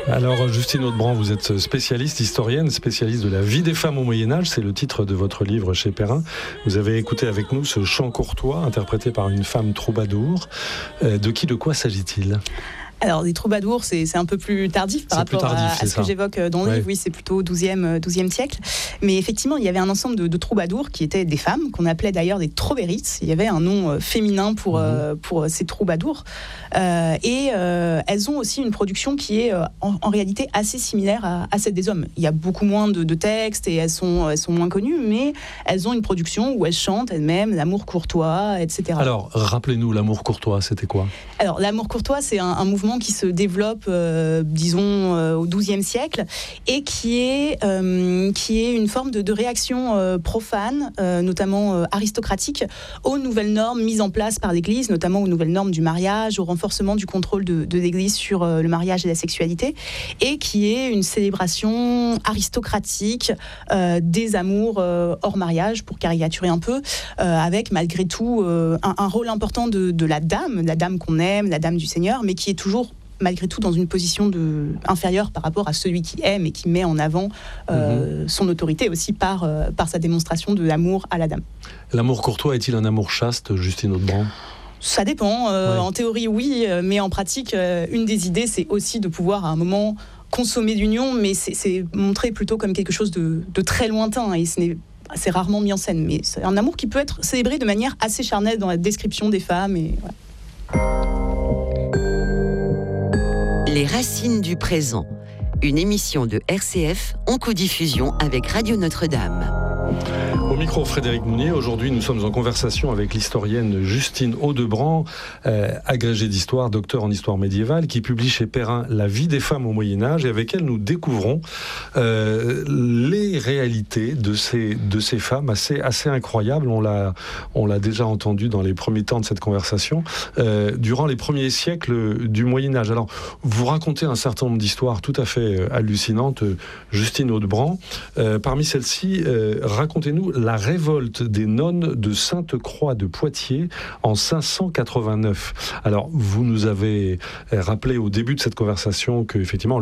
Alors Justine Audebran, vous êtes spécialiste, historienne, spécialiste de la vie des femmes au Moyen-Âge, c'est le titre de votre livre chez Perrin. Vous avez écouté avec nous ce chant courtois interprété par une femme troubadour. De quoi s'agit-il ? Alors, les troubadours, c'est un peu plus tardif par rapport à ce que j'évoque dans le livre. Oui, c'est plutôt au XIIe siècle. Mais effectivement, il y avait un ensemble de troubadours qui étaient des femmes, qu'on appelait d'ailleurs des trovérites. Il y avait un nom féminin pour ces troubadours. Et elles ont aussi une production qui est en réalité assez similaire à celle des hommes. Il y a beaucoup moins de textes et elles sont moins connues, mais elles ont une production où elles chantent elles-mêmes l'amour courtois, etc. Alors, rappelez-nous, l'amour courtois, c'était quoi ? Alors, l'amour courtois, c'est un mouvement qui se développe, au XIIe siècle, et qui est une forme de réaction profane, notamment aristocratique, aux nouvelles normes mises en place par l'Église, notamment aux nouvelles normes du mariage, au renforcement du contrôle de l'Église sur le mariage et la sexualité, et qui est une célébration aristocratique des amours hors mariage, pour caricaturer un peu, avec malgré tout un rôle important de la dame qu'on aime, la dame du Seigneur, mais qui est toujours malgré tout dans une position inférieure par rapport à celui qui aime et qui met en avant son autorité aussi par sa démonstration de l'amour à la dame. L'amour courtois est-il un amour chaste, Justine Audebran ? Ça dépend. En théorie, oui, mais en pratique, une des idées, c'est aussi de pouvoir à un moment consommer l'union, mais c'est montré plutôt comme quelque chose de très lointain, et c'est rarement mis en scène. Mais c'est un amour qui peut être célébré de manière assez charnelle dans la description des femmes. Et voilà. Les racines du présent, une émission de RCF en codiffusion avec Radio Notre-Dame. Au micro, Frédéric Mounier. Aujourd'hui, nous sommes en conversation avec l'historienne Justine Audebran, agrégée d'histoire, docteur en histoire médiévale, qui publie chez Perrin La vie des femmes au Moyen-Âge, et avec elle, nous découvrons les réalités de ces femmes assez incroyables. On l'a déjà entendu dans les premiers temps de cette conversation, durant les premiers siècles du Moyen-Âge. Alors, vous racontez un certain nombre d'histoires tout à fait hallucinantes, Justine Audebran. Parmi celles-ci, racontez-nous la révolte des nonnes de Sainte-Croix de Poitiers en 589. Alors, vous nous avez rappelé au début de cette conversation que, effectivement,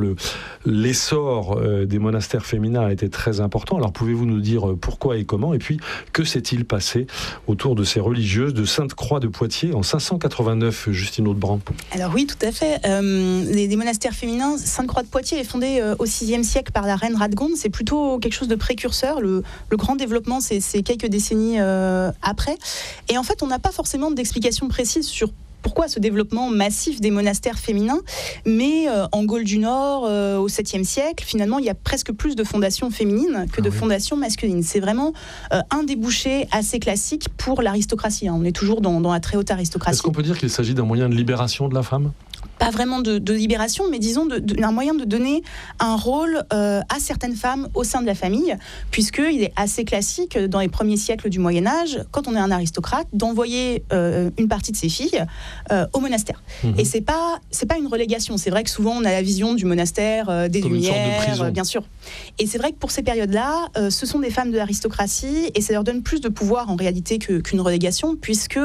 l'essor des monastères féminins a été très important. Alors, pouvez-vous nous dire pourquoi et comment ? Et puis, que s'est-il passé autour de ces religieuses de Sainte-Croix de Poitiers en 589, Justine Audebran ? Alors oui, tout à fait. Les monastères féminins, Sainte-Croix de Poitiers est fondée au VIe siècle par la reine Radgonde. C'est plutôt quelque chose de précurseur. Le grand développement, c'est quelques décennies après. Et en fait, on n'a pas forcément d'explication précise sur pourquoi ce développement massif des monastères féminins, mais en Gaule du Nord, au 7e siècle, finalement, il y a presque plus de fondations féminines que de fondations masculines. C'est vraiment un débouché assez classique pour l'aristocratie. On est toujours dans la très haute aristocratie. Est-ce qu'on peut dire qu'il s'agit d'un moyen de libération de la femme ? Pas vraiment de libération, mais disons un moyen de donner un rôle à certaines femmes au sein de la famille, puisqu'il est assez classique dans les premiers siècles du Moyen-Âge, quand on est un aristocrate, d'envoyer une partie de ses filles au monastère. Et c'est pas une relégation. C'est vrai que souvent on a la vision du monastère des Lumières, bien sûr. Et c'est vrai que pour ces périodes-là, ce sont des femmes de l'aristocratie, et ça leur donne plus de pouvoir en réalité qu'une relégation, puisque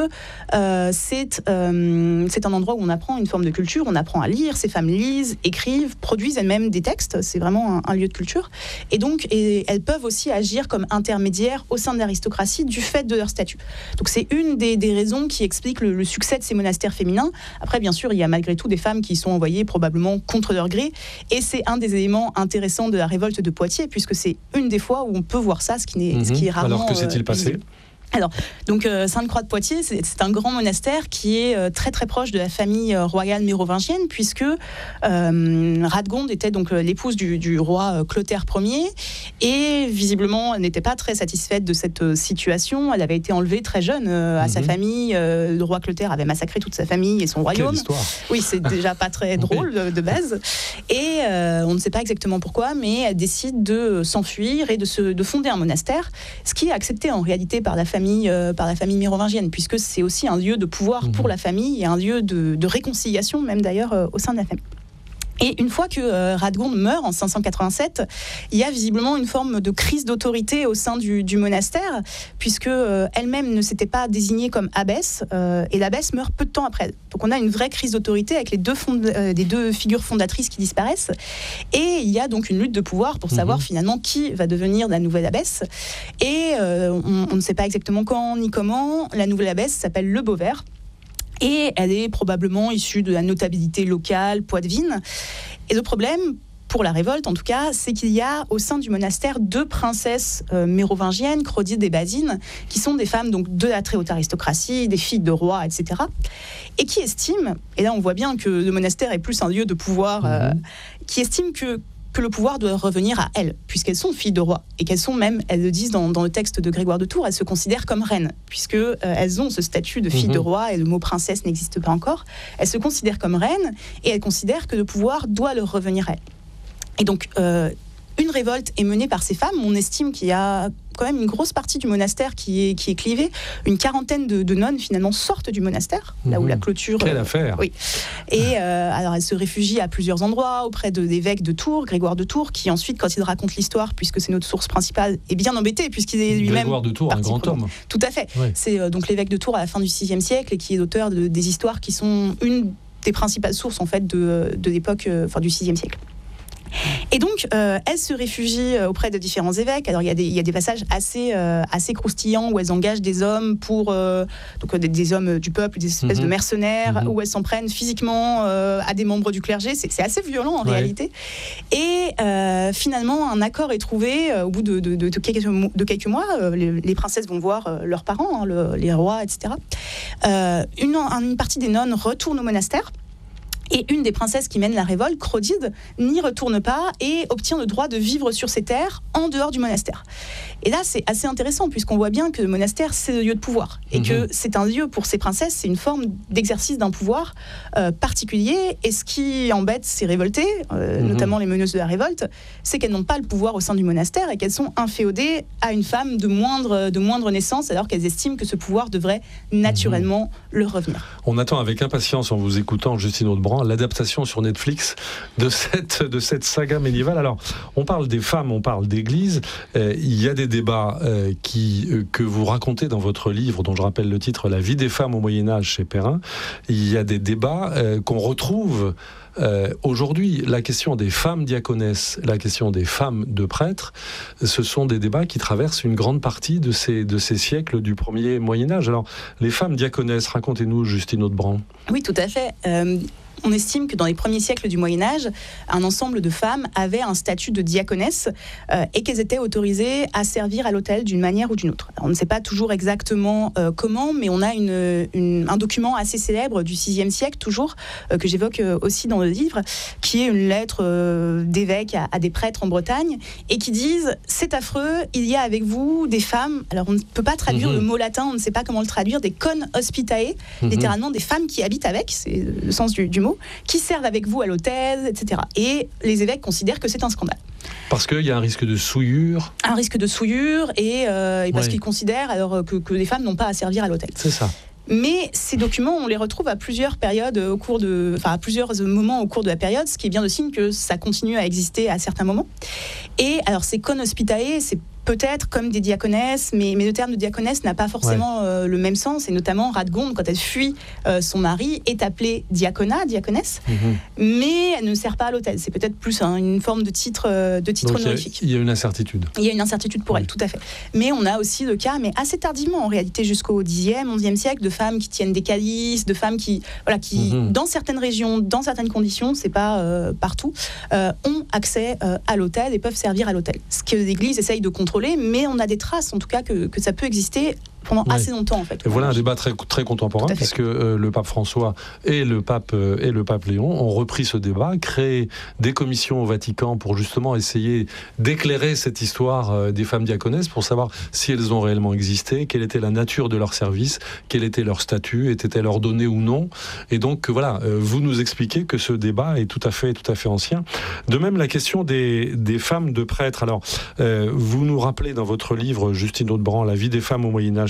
c'est un endroit où on apprend une forme de culture. On apprend à lire, ces femmes lisent, écrivent, produisent elles-mêmes des textes, c'est vraiment un lieu de culture. Et donc, elles peuvent aussi agir comme intermédiaires au sein de l'aristocratie du fait de leur statut. Donc c'est une des raisons qui explique le succès de ces monastères féminins. Après, bien sûr, il y a malgré tout des femmes qui sont envoyées probablement contre leur gré, et c'est un des éléments intéressants de la révolte de Poitiers, puisque c'est une des fois où on peut voir ça, ce qui est rarement... Alors que s'est-il passé ? Alors, donc Sainte-Croix de Poitiers, c'est un grand monastère qui est très très proche de la famille royale mérovingienne, puisque Radgonde était donc l'épouse du roi Clotaire Ier, et visiblement elle n'était pas très satisfaite de cette situation. Elle avait été enlevée très jeune à sa famille. Le roi Clotaire avait massacré toute sa famille et son royaume. Quelle histoire. Oui, c'est déjà pas très drôle de base. Et on ne sait pas exactement pourquoi, mais elle décide de s'enfuir et de fonder un monastère, ce qui est accepté en réalité par la famille mérovingienne, puisque c'est aussi un lieu de pouvoir pour la famille et un lieu de réconciliation, même d'ailleurs au sein de la famille. Et une fois que Radgonde meurt en 587, il y a visiblement une forme de crise d'autorité au sein du monastère, puisque elle-même ne s'était pas désignée comme abbesse, et l'abbesse meurt peu de temps après. Donc on a une vraie crise d'autorité avec les deux figures fondatrices qui disparaissent, et il y a donc une lutte de pouvoir pour savoir finalement qui va devenir la nouvelle abbesse. Et on ne sait pas exactement quand ni comment. La nouvelle abbesse s'appelle Le Beauvert. Et elle est probablement issue de la notabilité locale poitevine. Et le problème, pour la révolte en tout cas, c'est qu'il y a au sein du monastère 2 princesses mérovingiennes, Crodide et Basine, qui sont des femmes donc, de la très haute aristocratie, des filles de rois, etc. Et qui estiment, et là on voit bien que le monastère est plus un lieu de pouvoir, qui estiment que le pouvoir doit revenir à elles, puisqu'elles sont filles de roi, et qu'elles sont même, elles le disent dans le texte de Grégoire de Tours, elles se considèrent comme reines, puisque elles ont ce statut de filles de roi, et le mot princesse n'existe pas encore. Elles se considèrent comme reines, et elles considèrent que le pouvoir doit leur revenir à elles. Et donc, une révolte est menée par ces femmes. On estime qu'il y a quand même une grosse partie du monastère qui est clivée. Une quarantaine de nonnes, finalement, sortent du monastère, là où la clôture... Quelle affaire! Oui. Et alors, elles se réfugient à plusieurs endroits, auprès de l'évêque de Tours, Grégoire de Tours, qui ensuite, quand il raconte l'histoire, puisque c'est notre source principale, est bien embêté, puisqu'il est lui-même... Grégoire de Tours, un grand homme. Tout à fait. Oui. C'est donc l'évêque de Tours à la fin du VIe siècle, et qui est l'auteur des histoires qui sont une des principales sources, en fait, de l'époque, du VIe siècle. Et donc, elles se réfugient auprès de différents évêques. Alors, il y a des passages assez croustillants où elles engagent des hommes donc des hommes du peuple, des espèces de mercenaires, où elles s'en prennent physiquement à des membres du clergé. C'est assez violent en réalité. Et finalement, un accord est trouvé au bout de quelques mois. Les princesses vont voir leurs parents, les rois, etc. Une partie des nonnes retourne au monastère. Et une des princesses qui mène la révolte, Crodide, n'y retourne pas et obtient le droit de vivre sur ses terres en dehors du monastère. Et là, c'est assez intéressant puisqu'on voit bien que le monastère, c'est le lieu de pouvoir. Et que c'est un lieu, pour ces princesses, c'est une forme d'exercice d'un pouvoir particulier. Et ce qui embête ces révoltées, notamment les meneuses de la révolte, c'est qu'elles n'ont pas le pouvoir au sein du monastère et qu'elles sont inféodées à une femme de moindre naissance, alors qu'elles estiment que ce pouvoir devrait naturellement leur revenir. On attend avec impatience, en vous écoutant, Justine Audebrand, l'adaptation sur Netflix de cette saga médiévale. Alors, on parle des femmes, on parle d'église. Il y a des débats que vous racontez dans votre livre, dont je rappelle le titre, La vie des femmes au Moyen-Âge chez Perrin. Il y a des débats qu'on retrouve aujourd'hui. La question des femmes diaconesses, la question des femmes de prêtres, ce sont des débats qui traversent une grande partie de ces siècles du premier Moyen-Âge. Alors, les femmes diaconesses, racontez-nous, Justine Audebrand. Oui, tout à fait. On estime que dans les premiers siècles du Moyen-Âge, un ensemble de femmes avaient un statut de diaconesse et qu'elles étaient autorisées à servir à l'autel d'une manière ou d'une autre. Alors, on ne sait pas toujours exactement comment, mais on a un document assez célèbre du VIe siècle, toujours, que j'évoque aussi dans le livre, qui est une lettre d'évêque à des prêtres en Bretagne, et qui disent « C'est affreux, il y a avec vous des femmes... » Alors, on ne peut pas traduire le mot latin, on ne sait pas comment le traduire, des con hospitae, littéralement des femmes qui habitent avec, c'est le sens du mot, qui servent avec vous à l'hôtel, etc. Et les évêques considèrent que c'est un scandale. Parce qu'il y a un risque de souillure. Un risque de souillure et parce qu'ils considèrent alors que les femmes n'ont pas à servir à l'hôtel. C'est ça. Mais ces documents, on les retrouve à plusieurs périodes à plusieurs moments au cours de la période, ce qui est bien de signe que ça continue à exister à certains moments. Et alors ces con hospitae, c'est peut-être comme des diaconesses, mais le terme de diaconesse n'a pas forcément le même sens, et notamment Radgonde, quand elle fuit son mari, est appelée diaconesse, mais elle ne sert pas à l'autel. C'est peut-être plus une forme de titre honorifique. Il y a une incertitude. Il y a une incertitude pour elle, tout à fait. Mais on a aussi le cas, mais assez tardivement en réalité, jusqu'au Xe, XIe siècle, de femmes qui tiennent des calices, de femmes qui dans certaines régions, dans certaines conditions, c'est pas partout, ont accès à l'autel et peuvent servir à l'autel. Ce que l'Église essaye de contrôler, mais on a des traces en tout cas que ça peut exister pendant assez longtemps en fait. Et voilà un débat très, très contemporain, puisque le pape François et le pape Léon ont repris ce débat, créé des commissions au Vatican pour justement essayer d'éclairer cette histoire des femmes diaconesses, pour savoir si elles ont réellement existé, quelle était la nature de leur service, quel était leur statut, était-elle ordonnée ou non. Et donc voilà, vous nous expliquez que ce débat est tout à fait ancien. De même, la question des femmes de prêtres. Alors, vous nous rappelez dans votre livre, Justine Audebrand, La vie des femmes au Moyen-Âge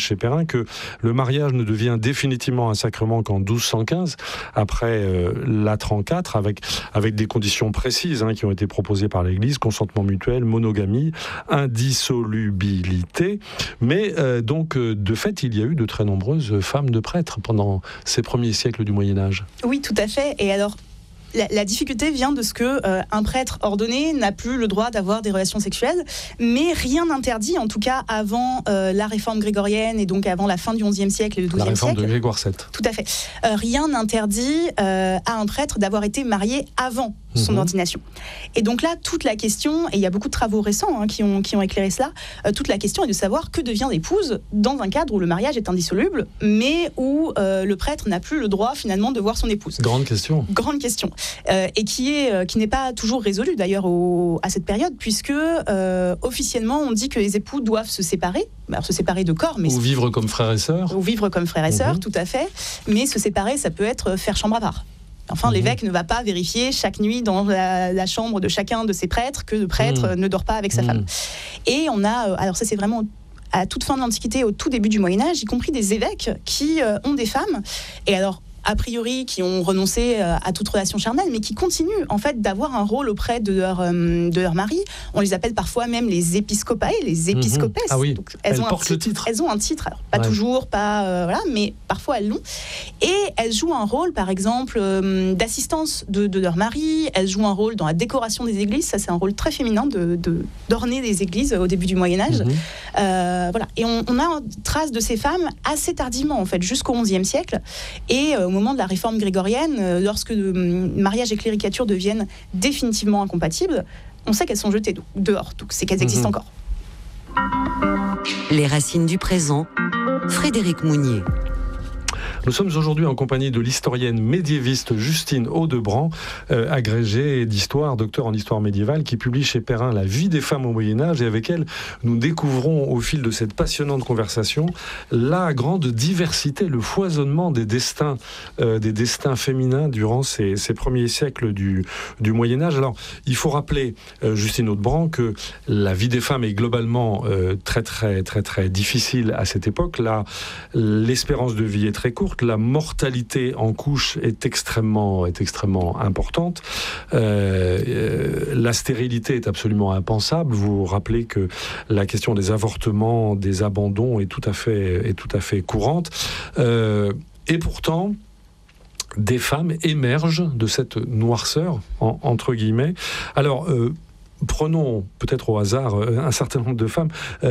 chez Perrin que le mariage ne devient définitivement un sacrement qu'en 1215, après l'Atran IV, avec des conditions précises qui ont été proposées par l'Église: consentement mutuel, monogamie, indissolubilité. Mais donc, de fait, il y a eu de très nombreuses femmes de prêtres pendant ces premiers siècles du Moyen-Âge. Oui, tout à fait. Et alors, la difficulté vient de ce que un prêtre ordonné n'a plus le droit d'avoir des relations sexuelles, mais rien n'interdit, en tout cas avant la réforme grégorienne et donc avant la fin du XIe siècle et le XIIe siècle. La réforme de Grégoire VII. Tout à fait. Rien n'interdit à un prêtre d'avoir été marié avant son ordination. Et donc là, toute la question, et il y a beaucoup de travaux récents qui ont éclairé cela, toute la question est de savoir que devient l'épouse dans un cadre où le mariage est indissoluble, mais où le prêtre n'a plus le droit finalement de voir son épouse. Grande question. Et qui n'est pas toujours résolue d'ailleurs à cette période, puisque officiellement on dit que les époux doivent se séparer, alors se séparer de corps, mais ou vivre comme frères et sœurs. Ou vivre comme frères et sœurs, tout à fait. Mais se séparer, ça peut être faire chambre à part. Enfin, l'évêque ne va pas vérifier chaque nuit dans la chambre de chacun de ses prêtres que le prêtre ne dort pas avec sa femme. Et on a, alors ça c'est vraiment à toute fin de l'Antiquité, au tout début du Moyen-Âge, y compris des évêques qui ont des femmes. Et alors, a priori, qui ont renoncé à toute relation charnelle, mais qui continuent en fait d'avoir un rôle auprès de leur mari. On les appelle parfois même les épiscopae, les épiscopes. Ah oui. Donc, elles portent le titre. Elles ont un titre, alors pas toujours, voilà, mais parfois elles l'ont. Et elles jouent un rôle, par exemple, d'assistance de leur mari. Elles jouent un rôle dans la décoration des églises. Ça, c'est un rôle très féminin d'orner les églises au début du Moyen-Âge. Voilà. Et on a trace de ces femmes assez tardivement, en fait, jusqu'au XIe siècle. Et au moment de la réforme grégorienne, lorsque mariage et cléricature deviennent définitivement incompatibles, on sait qu'elles sont jetées dehors, donc c'est qu'elles existent encore. Les racines du présent, Frédéric Mounier. Nous sommes aujourd'hui en compagnie de l'historienne médiéviste Justine Audebrandt, agrégée d'histoire, docteur en histoire médiévale, qui publie chez Perrin La vie des femmes au Moyen-Âge, et avec elle, nous découvrons au fil de cette passionnante conversation la grande diversité, le foisonnement des destins féminins durant ces premiers siècles du Moyen-Âge. Alors, il faut rappeler, Justine Audebrandt, que la vie des femmes est globalement très, très, très, très difficile à cette époque. Là, l'espérance de vie est très courte. La mortalité en couche est extrêmement importante. La stérilité est absolument impensable. Vous vous rappelez que la question des avortements, des abandons est tout à fait courante. Et pourtant, des femmes émergent de cette noirceur, entre guillemets. Alors, prenons peut-être au hasard un certain nombre de femmes.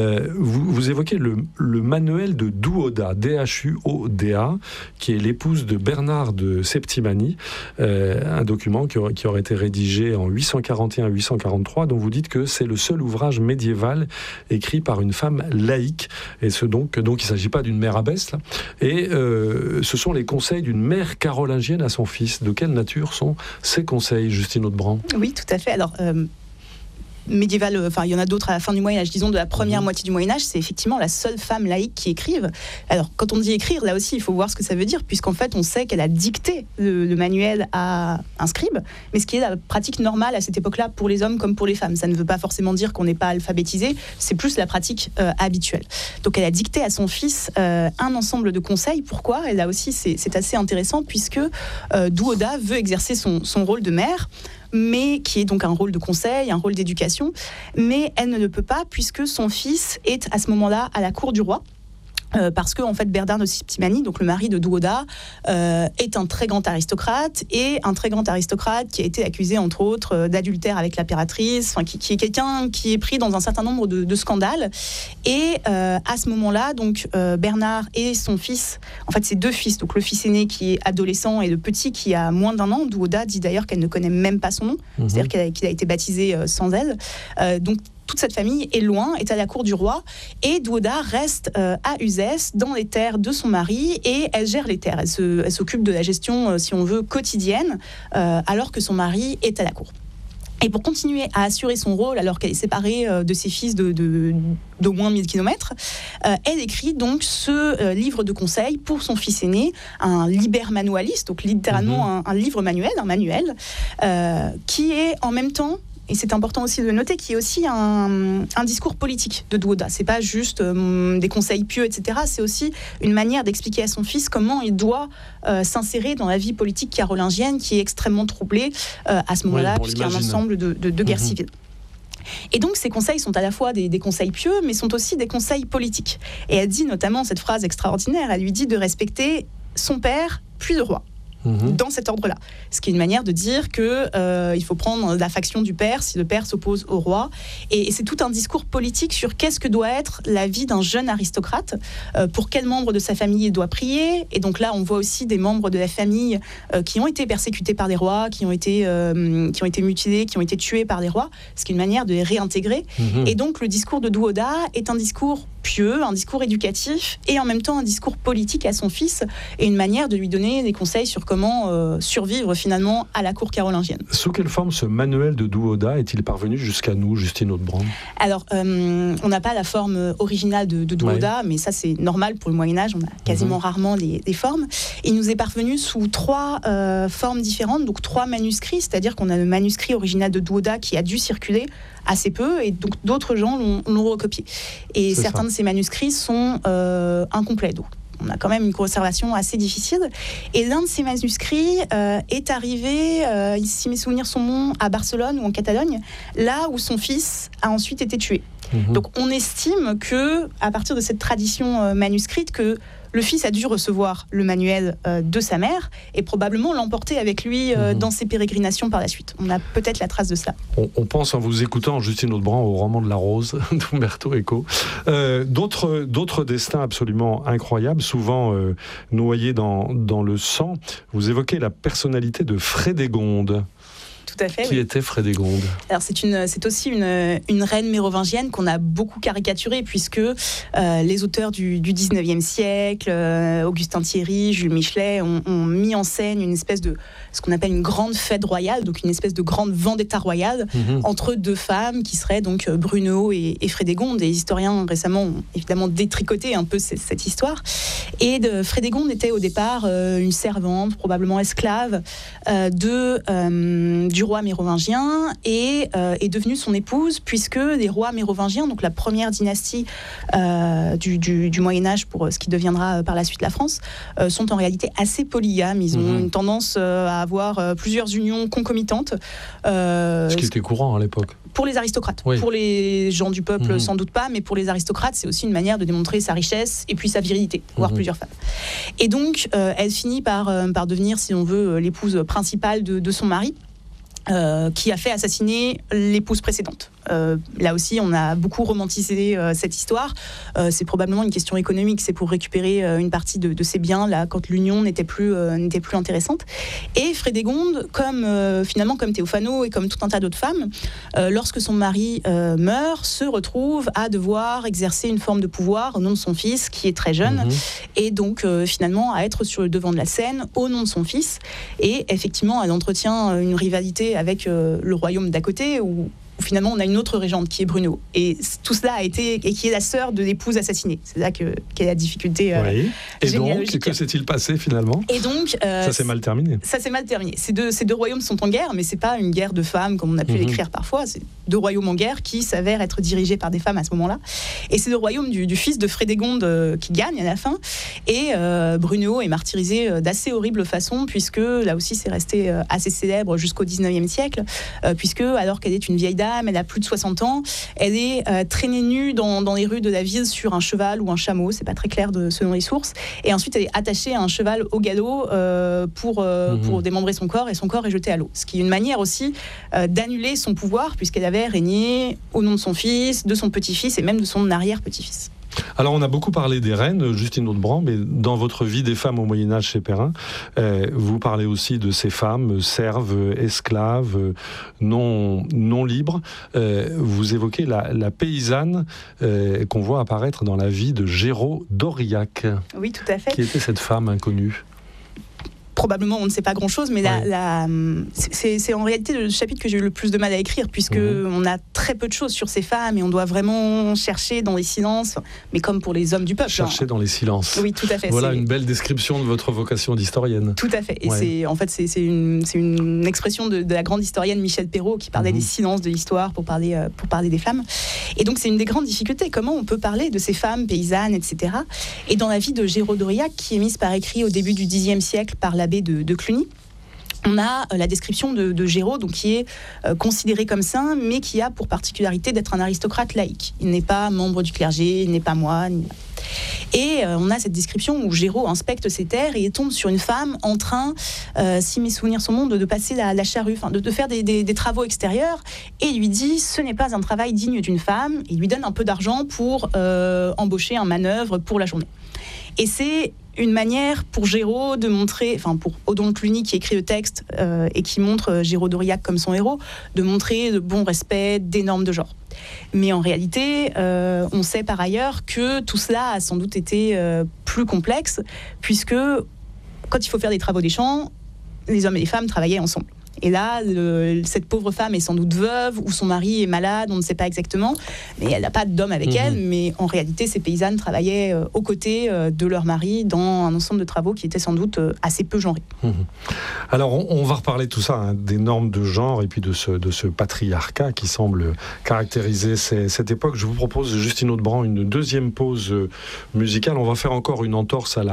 Vous évoquez le manuel de Duoda, D-H-U-O-D-A, qui est l'épouse de Bernard de Septimanie, un document qui aurait été rédigé en 841-843, dont vous dites que c'est le seul ouvrage médiéval écrit par une femme laïque. Et donc il ne s'agit pas d'une mère abbesse, là. Et ce sont les conseils d'une mère carolingienne à son fils. De quelle nature sont ces conseils, Justine Audebrandt ? Oui, tout à fait. Alors, médiévale, enfin il y en a d'autres à la fin du Moyen-Âge, disons de la première moitié du Moyen-Âge, c'est effectivement la seule femme laïque qui écrive. Alors quand on dit écrire, là aussi il faut voir ce que ça veut dire, puisqu'en fait on sait qu'elle a dicté le manuel à un scribe, mais ce qui est la pratique normale à cette époque-là pour les hommes comme pour les femmes. Ça ne veut pas forcément dire qu'on n'est pas alphabétisé, c'est plus la pratique habituelle. Donc elle a dicté à son fils un ensemble de conseils. Pourquoi ? Et là aussi c'est assez intéressant, puisque Duoda veut exercer son rôle de mère, mais qui est donc un rôle de conseil, un rôle d'éducation, mais elle ne le peut pas puisque son fils est à ce moment-là à la cour du roi. Parce que en fait Bernard de Septimanie, donc le mari de Duoda, est un très grand aristocrate, et un très grand aristocrate qui a été accusé entre autres d'adultère avec l'impératrice, enfin qui est quelqu'un qui est pris dans un certain nombre de scandales. Et à ce moment-là, donc Bernard et son fils, en fait c'est deux fils, donc le fils aîné qui est adolescent et le petit qui a moins d'1 an. Duoda dit d'ailleurs qu'elle ne connaît même pas son nom, c'est-à-dire qu'il a été baptisé sans elle. Donc toute cette famille est loin, est à la cour du roi, et Duoda reste à Uzès, dans les terres de son mari, et elle gère les terres. Elle s'occupe de la gestion, si on veut, quotidienne, alors que son mari est à la cour. Et pour continuer à assurer son rôle, alors qu'elle est séparée de ses fils d'au moins 1000 km, elle écrit donc ce livre de conseils pour son fils aîné, un liber manualis, donc littéralement un livre manuel, qui est en même temps, et c'est important aussi de noter qu'il y a aussi un discours politique de Douoda. C'est pas juste des conseils pieux, etc. C'est aussi une manière d'expliquer à son fils comment il doit s'insérer dans la vie politique carolingienne, qui est extrêmement troublée à ce moment-là, puisqu'il y a un ensemble de guerres civiles. Et donc ces conseils sont à la fois des conseils pieux, mais sont aussi des conseils politiques. Et elle dit notamment cette phrase extraordinaire, elle lui dit de respecter son père, puis le roi. Dans cet ordre-là. Ce qui est une manière de dire qu'il faut prendre la faction du père si le père s'oppose au roi. Et c'est tout un discours politique sur qu'est-ce que doit être la vie d'un jeune aristocrate, pour quel membre de sa famille il doit prier. Et donc là, on voit aussi des membres de la famille qui ont été persécutés par des rois, qui ont été mutilés, qui ont été tués par des rois, ce qui est une manière de les réintégrer. Et donc le discours de Douoda est un discours pieux, un discours éducatif et en même temps un discours politique à son fils et une manière de lui donner des conseils sur comment survivre finalement à la cour carolingienne. Sous quelle forme ce manuel de Douoda est-il parvenu jusqu'à nous, Justine Haudebrand ? Alors, on n'a pas la forme originale de Douoda, mais ça c'est normal pour le Moyen-Âge, on a quasiment rarement des formes. Il nous est parvenu sous 3 formes différentes, donc 3 manuscrits, c'est-à-dire qu'on a le manuscrit original de Douoda qui a dû circuler assez peu, et donc d'autres gens l'ont recopié. Et certains de ces manuscrits sont incomplets, donc on a quand même une conservation assez difficile. Et l'un de ces manuscrits est arrivé, si mes souvenirs sont bons, à Barcelone ou en Catalogne, là où son fils a ensuite été tué. Donc on estime que, à partir de cette tradition manuscrite, que le fils a dû recevoir le manuel de sa mère et probablement l'emporter avec lui dans ses pérégrinations par la suite. On a peut-être la trace de cela. On pense, en vous écoutant, Justine Haudebrand, au roman de la Rose d'Umberto Eco. D'autres destins absolument incroyables, souvent noyés dans le sang. Vous évoquez la personnalité de Frédégonde. Tout à fait. Qui était Frédégonde ? Alors c'est aussi une reine mérovingienne qu'on a beaucoup caricaturée, puisque les auteurs du 19e siècle, Augustin Thierry, Jules Michelet, ont mis en scène une espèce de ce qu'on appelle une grande fête royale, donc une espèce de grande vendetta royale entre 2 femmes qui seraient donc Brunehaut et Frédégonde. Et les historiens récemment ont évidemment détricoté un peu cette histoire. Et Frédégonde était au départ une servante, probablement esclave, du roi mérovingien et est devenue son épouse, puisque les rois mérovingiens, donc la première dynastie du Moyen-Âge pour ce qui deviendra par la suite la France, sont en réalité assez polygames. Ils ont une tendance à avoir plusieurs unions concomitantes. Ce qui était courant à l'époque. Pour les aristocrates. Oui. Pour les gens du peuple, sans doute pas, mais pour les aristocrates, c'est aussi une manière de démontrer sa richesse et puis sa virilité, avoir plusieurs femmes. Et donc, elle finit par devenir, si on veut, l'épouse principale de son mari, qui a fait assassiner l'épouse précédente. Là aussi, on a beaucoup romantisé cette histoire. C'est probablement une question économique. C'est pour récupérer une partie de ses biens là quand l'union n'était plus intéressante. Et Frédégonde, comme Théophano et comme tout un tas d'autres femmes, lorsque son mari meurt, se retrouve à devoir exercer une forme de pouvoir au nom de son fils qui est très jeune, et donc finalement à être sur le devant de la scène au nom de son fils. Et effectivement, elle entretient une rivalité avec le royaume d'à côté où finalement on a une autre régente qui est Brunehaut, et tout cela a été, et qui est la sœur de l'épouse assassinée. C'est là qu'est la difficulté Et donc, que s'est-il passé finalement ? Et donc ça s'est mal terminé. Ça s'est mal terminé. Ces deux royaumes sont en guerre, mais c'est pas une guerre de femmes comme on a pu l'écrire parfois. C'est 2 royaumes en guerre qui s'avèrent être dirigés par des femmes à ce moment-là. Et c'est le royaume du fils de Frédégonde qui gagne à la fin. Et Brunehaut est martyrisé d'assez horrible façon, puisque là aussi c'est resté assez célèbre jusqu'au 19e siècle, puisque alors qu'elle est une vieille dame, elle a plus de 60 ans, elle est traînée nue dans les rues de la ville sur un cheval ou un chameau, c'est pas très clair selon les sources, et ensuite elle est attachée à un cheval au galop pour démembrer son corps, et son corps est jeté à l'eau. Ce qui est une manière aussi d'annuler son pouvoir, puisqu'elle avait régné au nom de son fils, de son petit-fils et même de son arrière-petit-fils. Alors on a beaucoup parlé des reines, Justine Haudebrand, mais dans votre vie des femmes au Moyen-Âge chez Perrin, vous parlez aussi de ces femmes serves, esclaves, non libres. Vous évoquez la paysanne qu'on voit apparaître dans la vie de Géraud d'Aurillac. Oui, tout à fait. Qui était cette femme inconnue ? probablement on ne sait pas grand-chose, mais c'est en réalité le chapitre que j'ai eu le plus de mal à écrire, puisque on a très peu de choses sur ces femmes et on doit vraiment chercher dans les silences, mais comme pour les hommes du peuple. Chercher dans les silences. Oui, tout à fait. Voilà une belle description de votre vocation d'historienne. Tout à fait. Et c'est une expression de la grande historienne Michel Perrault qui parlait des silences de l'histoire pour parler des femmes. Et donc c'est une des grandes difficultés. Comment on peut parler de ces femmes paysannes, etc. Et dans la vie de Géraud d'Aurillac, qui est mise par écrit au début du Xe siècle par l'abbé de Cluny, on a la description de Géraud, donc qui est considéré comme saint, mais qui a pour particularité d'être un aristocrate laïque. Il n'est pas membre du clergé, il n'est pas moine. Et on a cette description où Géraud inspecte ses terres et il tombe sur une femme en train, si mes souvenirs sont bons, de passer la charrue, de faire des travaux extérieurs. Et il lui dit, ce n'est pas un travail digne d'une femme. Il lui donne un peu d'argent pour embaucher un manœuvre pour la journée. Et c'est une manière pour Géraud de montrer, pour Odoin de Cluny qui écrit le texte et qui montre Géraud d'Aurillac comme son héros, de montrer de bon respect des normes de genre. Mais en réalité, on sait par ailleurs que tout cela a sans doute été plus complexe, puisque quand il faut faire des travaux des champs, les hommes et les femmes travaillaient ensemble. Et là, cette pauvre femme est sans doute veuve ou son mari est malade, on ne sait pas exactement, mais elle n'a pas d'homme avec elle. Mais en réalité, ces paysannes travaillaient aux côtés de leur mari dans un ensemble de travaux qui étaient sans doute assez peu genrés. Alors, on va reparler de tout ça, des normes de genre et puis de ce patriarcat qui semble caractériser cette époque. Je vous propose, Justine Audebrand, une deuxième pause musicale. On va faire encore une entorse à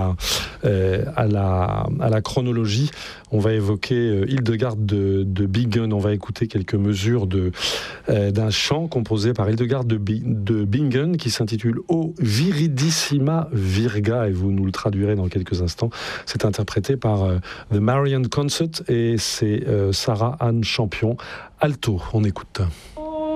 la chronologie. On va évoquer Hildegarde de Bingen. On va écouter quelques mesures d'un chant composé par Hildegarde de Bingen qui s'intitule O Viridissima Virga, et vous nous le traduirez dans quelques instants. C'est interprété par The Marian Concert et c'est Sarah Anne Champion alto. On écoute.